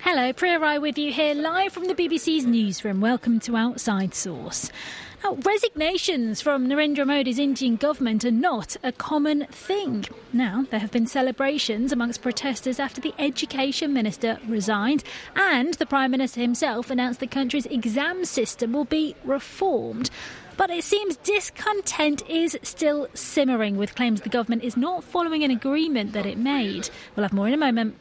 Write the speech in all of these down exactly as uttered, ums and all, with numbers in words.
Hello, Priya Rai with you here live from the B B C's newsroom. Welcome to Outside Source. Now, resignations from Narendra Modi's Indian government are not a common thing. Now, there have been celebrations amongst protesters after the Education Minister resigned and the Prime Minister himself announced the country's exam system will be reformed. But it seems discontent is still simmering with claims the government is not following an agreement that it made. We'll have more in a moment.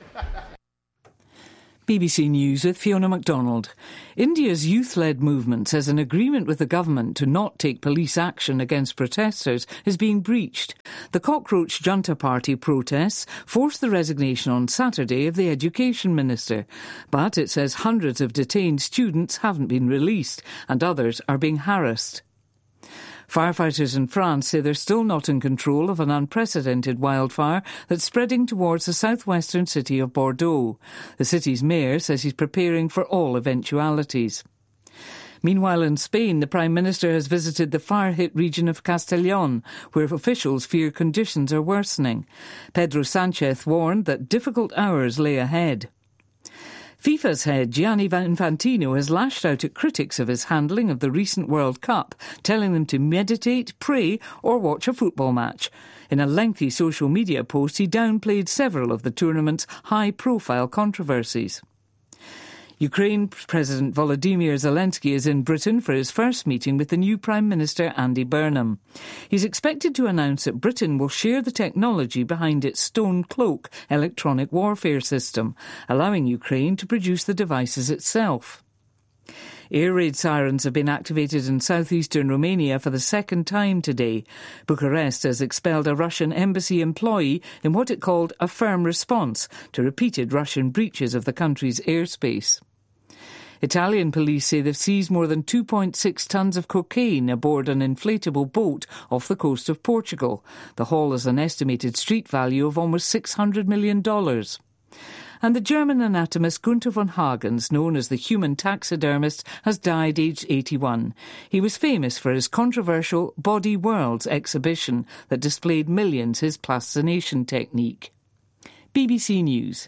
B B C News with Fiona MacDonald. India's youth-led movement says an agreement with the government to not take police action against protesters is being breached. The Cockroach Junta Party protests forced the resignation on Saturday of the Education Minister. But it says hundreds of detained students haven't been released and others are being harassed. Firefighters in France say they're still not in control of an unprecedented wildfire that's spreading towards the southwestern city of Bordeaux. The city's mayor says he's preparing for all eventualities. Meanwhile, in Spain, the Prime Minister has visited the fire-hit region of Castellón, where officials fear conditions are worsening. Pedro Sánchez warned that difficult hours lay ahead. FIFA's head Gianni Infantino has lashed out at critics of his handling of the recent World Cup, telling them to meditate, pray or watch a football match. In a lengthy social media post, he downplayed several of the tournament's high-profile controversies. Ukraine President Volodymyr Zelensky is in Britain for his first meeting with the new Prime Minister Andy Burnham. He's expected to announce that Britain will share the technology behind its Stone Cloak electronic warfare system, allowing Ukraine to produce the devices itself. Air raid sirens have been activated in southeastern Romania for the second time today. Bucharest has expelled a Russian embassy employee in what it called a firm response to repeated Russian breaches of the country's airspace. Italian police say they've seized more than two point six tonnes of cocaine aboard an inflatable boat off the coast of Portugal. The haul has an estimated street value of almost six hundred million dollars. And the German anatomist Gunther von Hagens, known as the human taxidermist, has died aged eighty-one. He was famous for his controversial Body Worlds exhibition that displayed millions his plastination technique. B B C News.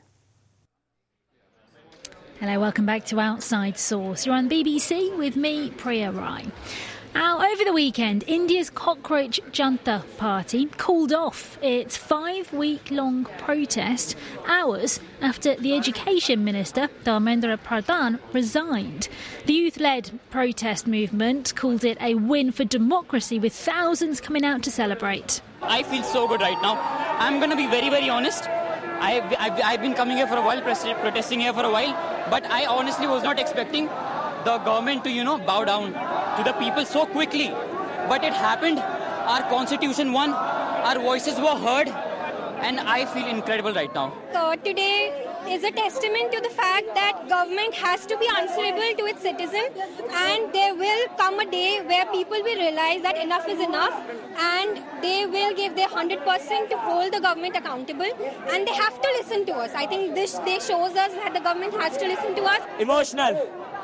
Hello, welcome back to Outside Source. You're on B B C with me, Priya Rai. Now, over the weekend, India's Cockroach Junta Party called off its five-week-long protest hours after the Education Minister, Dharmendra Pradhan, resigned. The youth-led protest movement called it a win for democracy, with thousands coming out to celebrate. I feel so good right now. I'm going to be very, very honest. I've, I've, I've been coming here for a while, protesting here for a while, but I honestly was not expecting the government to, you know, bow down to the people so quickly. But it happened. Our constitution won. Our voices were heard. And I feel incredible right now. So today is a testament to the fact that government has to be answerable to its citizens, and there will come a day where people will realize that enough is enough, and they will give their one hundred percent to hold the government accountable, and they have to listen to us. I think this day shows us that the government has to listen to us. Emotional.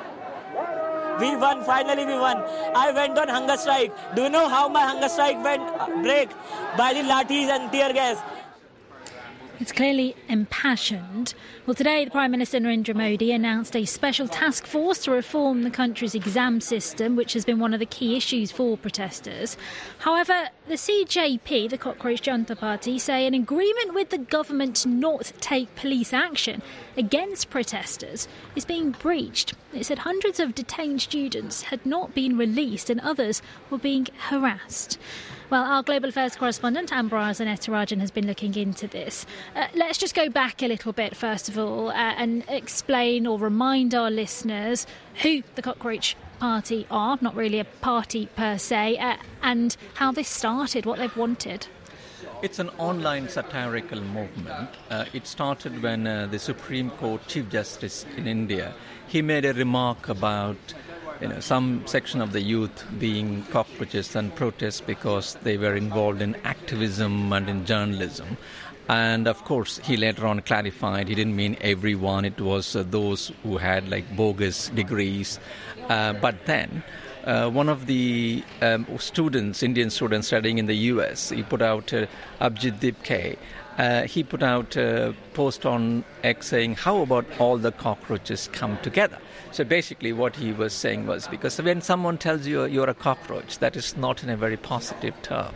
We won, finally we won. I went on hunger strike. Do you know how my hunger strike went break? By the lathis and tear gas. It's clearly impassioned. Well, today the Prime Minister Narendra Modi announced a special task force to reform the country's exam system, which has been one of the key issues for protesters. However, the C J P, the Cockroach Junta Party, say an agreement with the government to not take police action against protesters is being breached. It said hundreds of detained students had not been released and others were being harassed. Well, our Global Affairs correspondent, Ambaraza Nettarajan, has been looking into this. Uh, let's just go back a little bit, first of all, uh, and explain or remind our listeners who the Cockroach Party are, not really a party per se, uh, and how this started, what they've wanted. It's an online satirical movement. Uh, it started when uh, the Supreme Court Chief Justice in India, he made a remark about you know, some section of the youth being cockroaches and protests because they were involved in activism and in journalism. And of course, he later on clarified he didn't mean everyone. It was uh, those who had like bogus degrees. Uh, but then uh, one of the um, students, Indian students studying in the U S, he put out uh, Abhijit Dipke, uh, he put out a post on X saying, how about all the cockroaches come together? So basically what he was saying was, because when someone tells you you're a cockroach, that is not in a very positive term.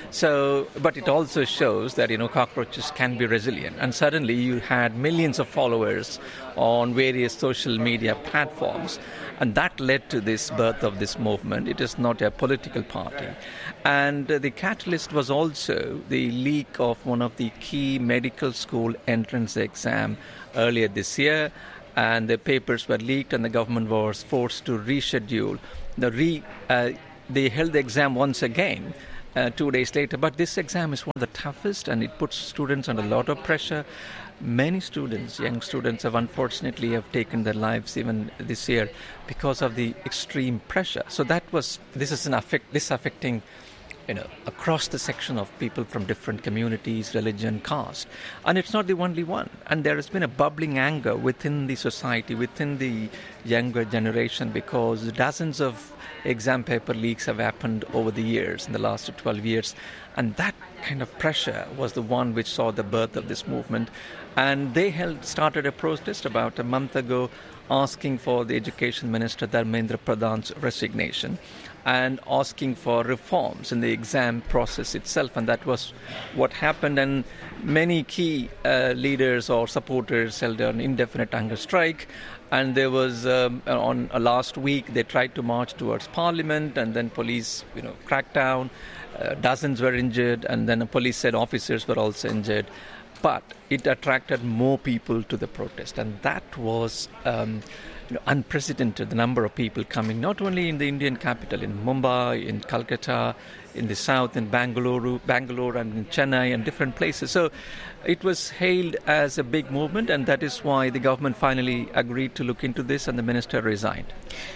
So, but it also shows that, you know, cockroaches can be resilient. And suddenly you had millions of followers on various social media platforms. And that led to this birth of this movement. It is not a political party. And uh, the catalyst was also the leak of one of the key medical school entrance exam earlier this year. And the papers were leaked and the government was forced to reschedule. The re, uh, they held the exam once again uh, two days later. But this exam is one of the toughest and it puts students under a lot of pressure. Many students, young students, have unfortunately have taken their lives even this year because of the extreme pressure. So that was, this is an affect, this affecting, you know, across the section of people from different communities, religion, caste. And it's not the only one. And there has been a bubbling anger within the society, within the younger generation, because dozens of exam paper leaks have happened over the years, in the last twelve years. And that kind of pressure was the one which saw the birth of this movement. And they held, started a protest about a month ago asking for the Education Minister Dharmendra Pradhan's resignation and asking for reforms in the exam process itself. And that was what happened. And many key uh, leaders or supporters held an indefinite hunger strike. And there was, um, on uh, last week, they tried to march towards Parliament, and then police, you know, cracked down. Uh, dozens were injured, and then the police said officers were also injured. But it attracted more people to the protest, and that was um, you know, unprecedented, the number of people coming, not only in the Indian capital, in Mumbai, in Calcutta, in the south, in Bangalore, Bangalore and in Chennai and different places. So it was hailed as a big movement, and that is why the government finally agreed to look into this, and the minister resigned.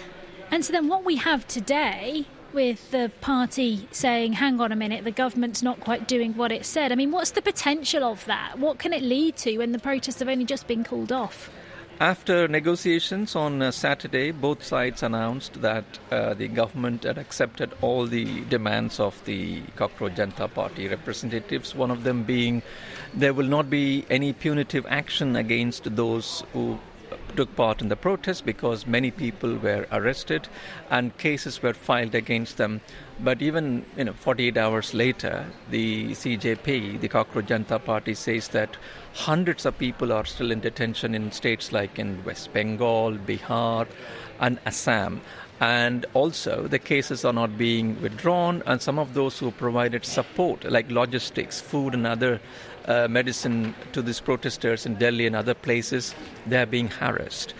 And so then what we have today, with the party saying, hang on a minute, the government's not quite doing what it said. I mean, what's the potential of that? What can it lead to when the protests have only just been called off? After negotiations on uh, Saturday, both sides announced that uh, the government had accepted all the demands of the Cockroach Janata Party representatives, one of them being there will not be any punitive action against those who took part in the protest, because many people were arrested and cases were filed against them. But even, you know, forty-eight hours later, the C J P, the Cockroach Janata Party, says that hundreds of people are still in detention in states like in West Bengal, Bihar and Assam. And also the cases are not being withdrawn, and some of those who provided support like logistics, food and other uh, medicine to these protesters in Delhi and other places, they are being harassed.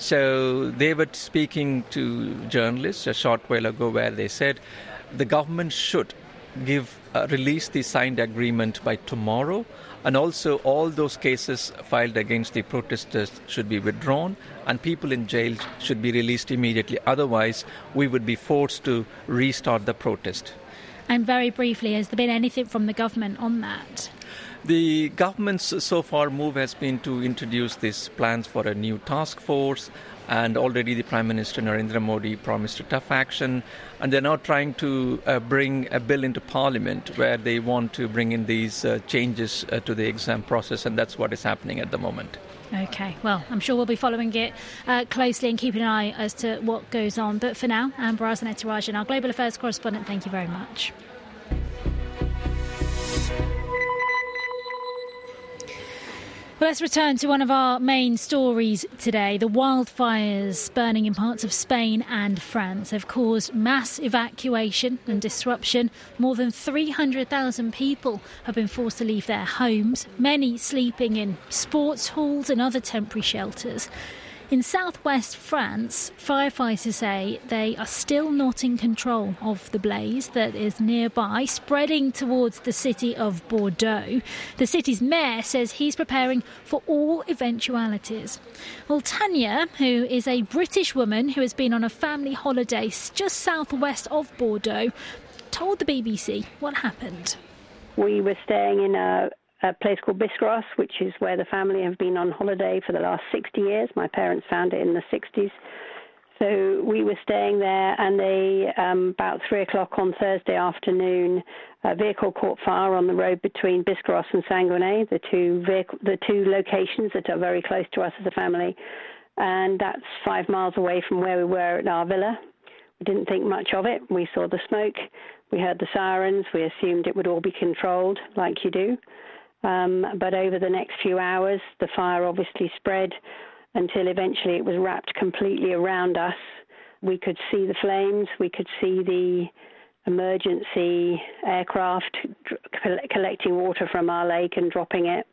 So they were speaking to journalists a short while ago where they said the government should give uh, release the signed agreement by tomorrow, and also all those cases filed against the protesters should be withdrawn and people in jail should be released immediately. Otherwise, we would be forced to restart the protest. And very briefly, has there been anything from the government on that? The government's so far move has been to introduce these plans for a new task force, and already the Prime Minister Narendra Modi promised a tough action, and they're now trying to uh, bring a bill into Parliament where they want to bring in these uh, changes uh, to the exam process, and that's what is happening at the moment. OK, well, I'm sure we'll be following it uh, closely and keeping an eye as to what goes on. But for now, Amber Rajan, our Global Affairs correspondent, thank you very much. Well, let's return to one of our main stories today. The wildfires burning in parts of Spain and France have caused mass evacuation and disruption. More than three hundred thousand people have been forced to leave their homes, many sleeping in sports halls and other temporary shelters. In southwest France, firefighters say they are still not in control of the blaze that is nearby, spreading towards the city of Bordeaux. The city's mayor says he's preparing for all eventualities. Well, Tanya, who is a British woman who has been on a family holiday just southwest of Bordeaux, told the B B C what happened. We were staying in a a place called Biscarrosse, which is where the family have been on holiday for the last sixty years. My parents found it in the sixties. So we were staying there, and they, um, about three o'clock on Thursday afternoon, a vehicle caught fire on the road between Biscarrosse and Saint-Guenay, the two vehicle, the two locations that are very close to us as a family. And that's five miles away from where we were at our villa. We didn't think much of it. We saw the smoke. We heard the sirens. We assumed it would all be controlled, like you do. Um, but over the next few hours, the fire obviously spread until eventually it was wrapped completely around us. We could see the flames. We could see the emergency aircraft collecting water from our lake and dropping it.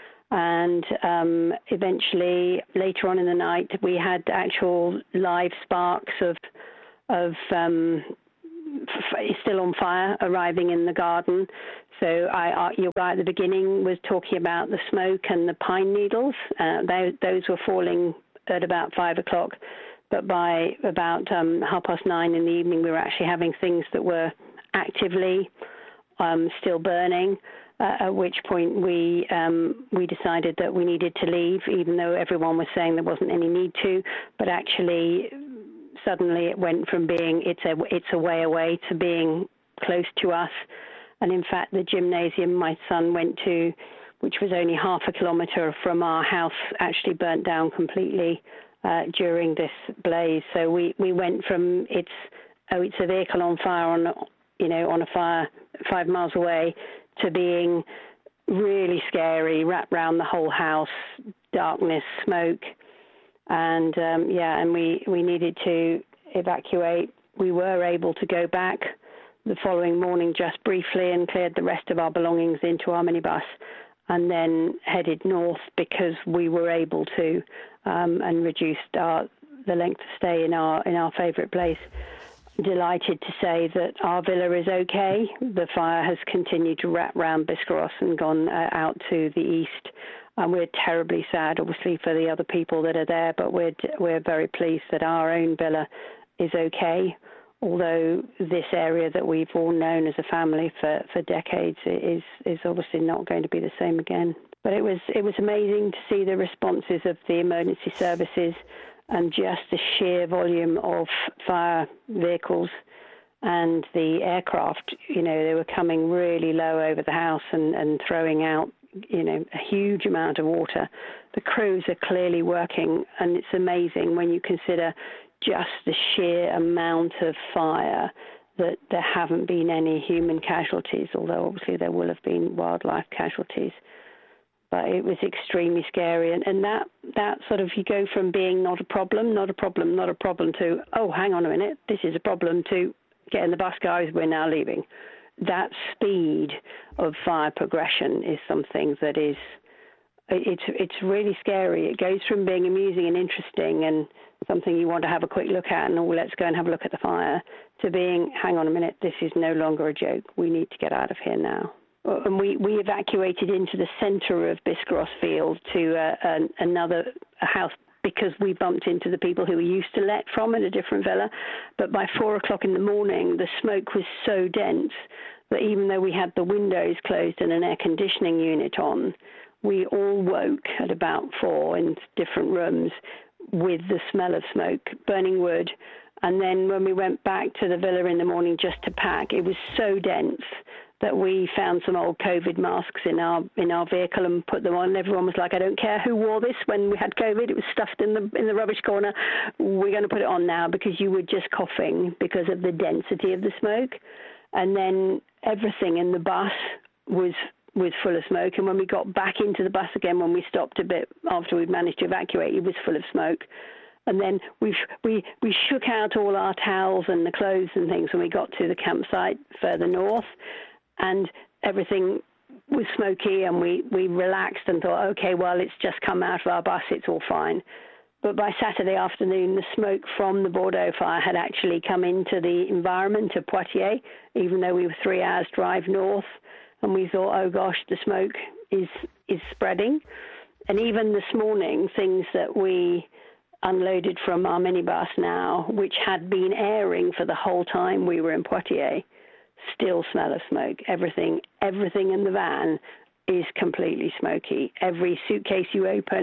And um, eventually, later on in the night, we had actual live sparks of of um, f- still on fire arriving in the garden. So I, uh, your guy at the beginning was talking about the smoke and the pine needles. Uh, they, those were falling at about five o'clock. But by about um, half past nine in the evening, we were actually having things that were actively um, still burning. Uh, at which point we um, we decided that we needed to leave, even though everyone was saying there wasn't any need to. But actually, suddenly it went from being it's a it's a way away to being close to us. And in fact, the gymnasium my son went to, which was only half a kilometre from our house, actually burnt down completely uh, during this blaze. So we, we went from it's oh it's a vehicle on fire on you know on a fire five miles away, to being really scary, wrapped around the whole house, darkness, smoke, and um, yeah, and we, we needed to evacuate. We were able to go back the following morning just briefly and cleared the rest of our belongings into our minibus, and then headed north because we were able to, um, and reduced our the length of stay in our in our favourite place. Delighted to say that our villa is okay. The fire has continued to wrap round Biscarrosse and gone uh, out to the east. And we're terribly sad, obviously, for the other people that are there, but we're we're very pleased that our own villa is okay. Although this area that we've all known as a family for, for decades is is obviously not going to be the same again. But it was it was amazing to see the responses of the emergency services, and just the sheer volume of fire vehicles and the aircraft. You know, they were coming really low over the house and, and throwing out, you know, a huge amount of water. The crews are clearly working, and it's amazing when you consider just the sheer amount of fire that there haven't been any human casualties, although obviously there will have been wildlife casualties. But it was extremely scary. And, and that, that sort of, you go from being not a problem, not a problem, not a problem, to, oh, hang on a minute, this is a problem, to get in the bus, guys, we're now leaving. That speed of fire progression is something that is, it's it's really scary. It goes from being amusing and interesting and something you want to have a quick look at and, oh, let's go and have a look at the fire, to being, hang on a minute, this is no longer a joke. We need to get out of here now. And we, we evacuated into the centre of Biscarrosse Field to uh, an, another house, because we bumped into the people who we used to let from at a different villa. But by four o'clock in the morning, the smoke was so dense that even though we had the windows closed and an air conditioning unit on, we all woke at about four in different rooms with the smell of smoke, burning wood. And then when we went back to the villa in the morning just to pack, it was so dense that we found some old COVID masks in our in our vehicle and put them on. And everyone was like, I don't care who wore this when we had COVID. It was stuffed in the in the rubbish corner. We're going to put it on now because you were just coughing because of the density of the smoke. And then everything in the bus was was full of smoke. And when we got back into the bus again, when we stopped a bit after we'd managed to evacuate, it was full of smoke. And then we we we shook out all our towels and the clothes and things when we got to the campsite further north. And everything was smoky, and we, we relaxed and thought, okay, well, it's just come out of our bus, it's all fine. But by Saturday afternoon, the smoke from the Bordeaux fire had actually come into the environment of Poitiers, even though we were three hours drive north. And we thought, oh, gosh, the smoke is is spreading. And even this morning, things that we unloaded from our minibus now, which had been airing for the whole time we were in Poitiers, still smell of smoke. Everything, everything in the van is completely smoky. Every suitcase you open,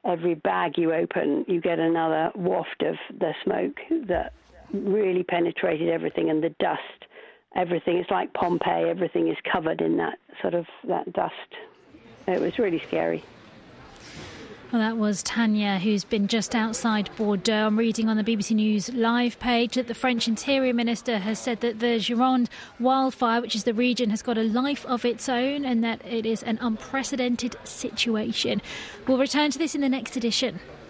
every bag you open, you get another waft of the smoke that really penetrated everything, and the dust, everything. It's like Pompeii. Everything is covered in that sort of that dust. It was really scary. Well, that was Tanya, who's been just outside Bordeaux. I'm reading on the B B C News live page that the French Interior Minister has said that the Gironde wildfire, which is the region, has got a life of its own and that it is an unprecedented situation. We'll return to this in the next edition.